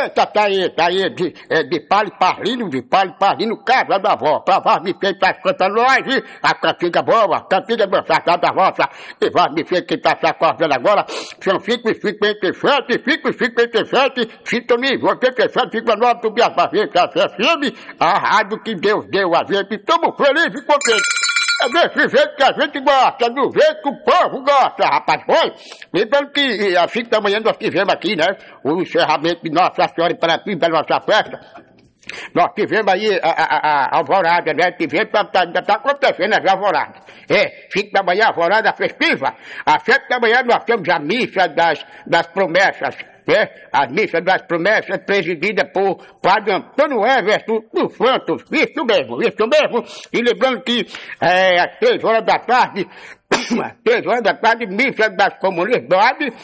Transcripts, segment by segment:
Eita, tá aí, de palho parlino, casa da avó, pra vós me fez tá cantando nós, a cantiga boa, a cantiga dançada da roça, e vós me fez quem tá se acordando agora, são 5h57, sintonia 87,9 do Biasbaveta FM, a rádio que Deus deu a gente, estamos felizes e contentes. É desse jeito que a gente gosta, do jeito que o povo gosta, rapaz. Foi? Lembrando que às 5 da manhã nós tivemos aqui, né, o encerramento de Nossa Senhora Imperatriz da nossa festa. Nós tivemos aí a alvorada, né? Ainda tá acontecendo as alvoradas. 5 da manhã, alvorada festiva. Às 7 da manhã nós temos a missa das promessas. As missas das promessas presididas por Padre Antônio Everton dos Santos, isso mesmo. E lembrando que às 3 horas da tarde, missa das comunidades,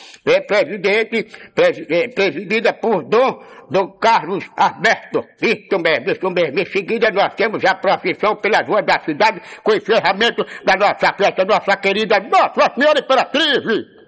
presidida por Dom Carlos Alberto, isso mesmo. Em seguida nós temos a procissão pelas ruas da cidade com o encerramento da nossa festa, nossa querida Nossa Senhora Imperatriz.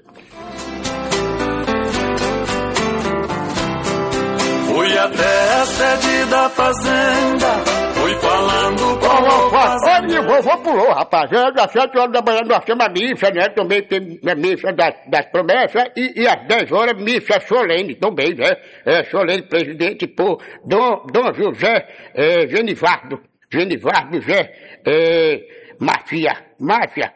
Fui até a sede da fazenda, fui falando com o fazendeiro. Olha, vovô pulou, rapaz. Às 7 horas da manhã nós temos a missa, né? Também tem a missa das promessas e às 10 horas missa solene também, né? Solene presidente por Dom José Genivardo José Máfia.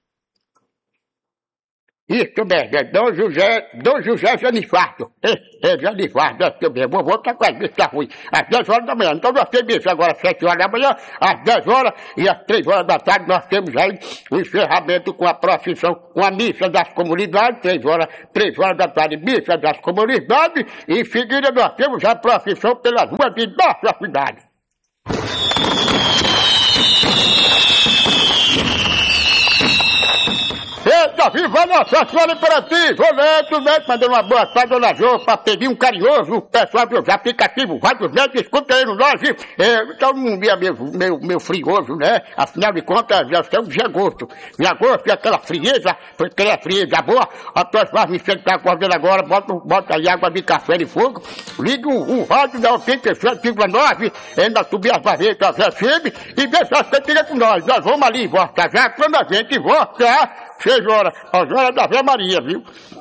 Isso mesmo, Dom José Genivardo. Genivardo, eu mesmo. Vou estar com a missa ruim. Às 10 horas da manhã. Então nós temos isso agora às 7 horas da manhã, às 10 horas e às 3 horas da tarde nós temos aí o encerramento com a procissão, com a missa das comunidades, 3 horas da tarde, missa das comunidades, e em seguida nós temos a procissão pelas ruas de nossa cidade. Eita, viva Nossa Senhora Imperatriz! Olento, né? Mandando uma boa tarde, dona Jô, pra pedir um carinhoso, pessoal dos aplicativos, vários netos, escuta aí no nós, então um dia meio frioso, né? Afinal de contas, nós estamos de agosto. Em agosto é aquela frieza boa, a tua faz me sentar acordando agora, bota aí água de café de fogo, liga um rádio da 87,9, na Biasbaveta FM, e deixa as cantigas com nós vamos ali, volta já, quando a gente volta, 6 horas, às horas da Ave Maria, viu?